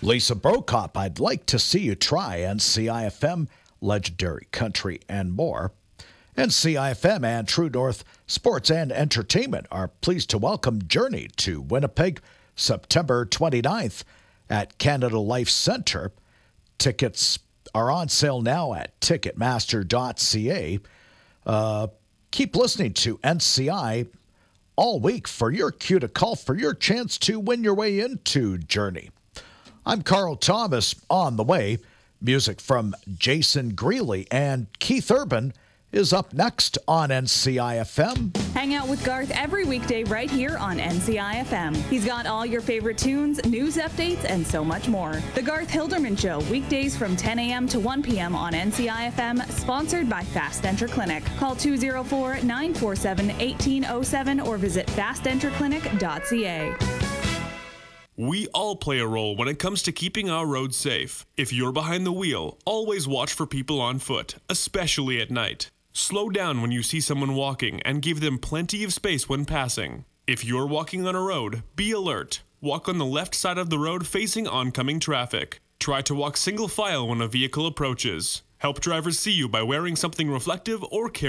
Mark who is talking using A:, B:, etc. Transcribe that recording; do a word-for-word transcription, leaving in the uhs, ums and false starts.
A: Lisa Brokop, I'd like to see you try N C I F M, Legendary Country, and more. N C I F M and True North Sports and Entertainment are pleased to welcome Journey to Winnipeg September twenty-ninth at Canada Life Centre. Tickets are on sale now at ticketmaster dot c a. Uh, keep listening to N C I all week for your cue to call for your chance to win your way into Journey. I'm Carl Thomas. On the way, music from Jason Greeley and Keith Urban is up next on N C I F M.
B: Hang out with Garth every weekday right here on N C I F M. He's got all your favorite tunes, news updates, and so much more. The Garth Hilderman Show, weekdays from ten a.m. to one p.m. on N C I F M, sponsored by Fast Enter Clinic. Call two oh four, nine four seven, one eight oh seven or visit fast enter clinic dot c a.
C: We all play a role when it comes to keeping our roads safe. If you're behind the wheel, always watch for people on foot, especially at night. Slow down when you see someone walking and give them plenty of space when passing. If you're walking on a road, be alert. Walk on the left side of the road facing oncoming traffic. Try to walk single file when a vehicle approaches. Help drivers see you by wearing something reflective or carry